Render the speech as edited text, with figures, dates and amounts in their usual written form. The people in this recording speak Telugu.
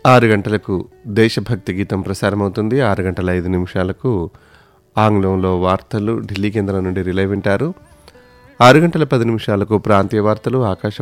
6 గంటలకు దేశభక్తి గీతం ప్రసారమవుతుంది. 6 గంటల 5 నిమిషాలకు ఆంగ్లంలో వార్తలు ఢిల్లీ కేంద్రం నుండి రిలే వింటారు. 6 గంటల 10 నిమిషాలకు ప్రాంతీయ వార్తలు ఆకాశవాణి